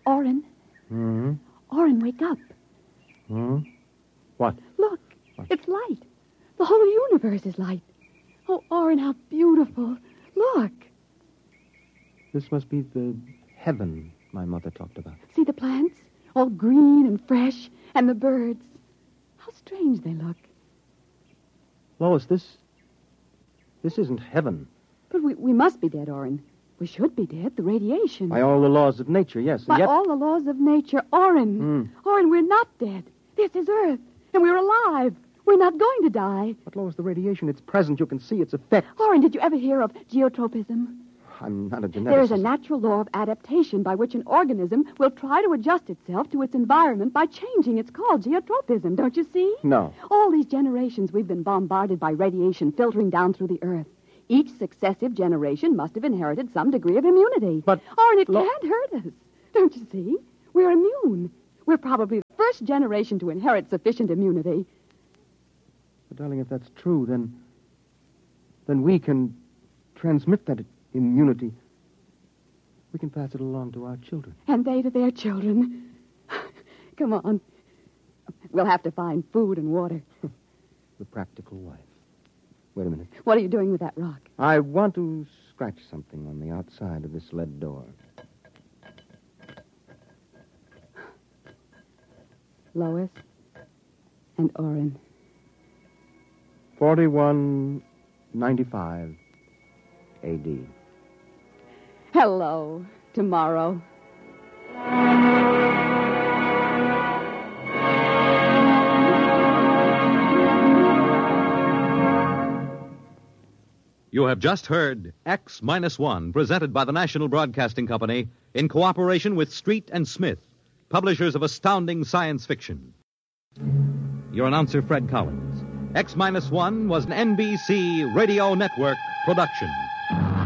Orrin. Hmm? Orrin, wake up. Hmm? What? Look, it's light. The whole universe is light. Oh, Orrin, how beautiful. Look. This must be the heaven my mother talked about. See the plants? All green and fresh. And the birds. How strange they look. Lois, this isn't heaven. But we must be dead, Orrin. We should be dead. The radiation. By all the laws of nature, yes. And By yet... all the laws of nature. Orrin. Orrin, we're not dead. This is Earth. And we're alive. We're not going to die. But, Lois, the radiation, it's present. You can see its effect. Orrin, did you ever hear of geotropism? I'm not a geneticist. There is a natural law of adaptation by which an organism will try to adjust itself to its environment by changing. It's called geotropism, don't you see? No. All these generations we've been bombarded by radiation filtering down through the Earth. Each successive generation must have inherited some degree of immunity. But... Orrin, it can't hurt us. Don't you see? We're immune. We're probably the first generation to inherit sufficient immunity. But, darling, if that's true, then we can transmit that immunity. We can pass it along to our children. And they to their children. Come on. We'll have to find food and water. The practical wife. Wait a minute. What are you doing with that rock? I want to scratch something on the outside of this lead door. Lois and Orrin. 4195 A.D. Hello, tomorrow. You have just heard X-1, presented by the National Broadcasting Company in cooperation with Street and Smith, publishers of astounding science fiction. Your announcer, Fred Collins. X-1 was an NBC Radio Network production.